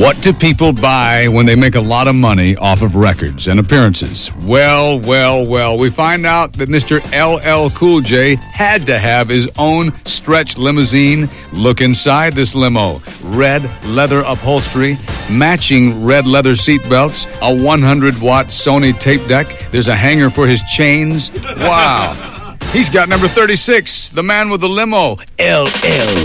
What do people buy when they make a lot of money off of records and appearances? Well, we find out that Mr. LL Cool J had to have his own stretch limousine. Look inside this limo. Red leather upholstery, matching red leather seatbelts, a 100-watt Sony tape deck. There's a hanger for his chains. Wow. He's got number 36, the man with the limo, LL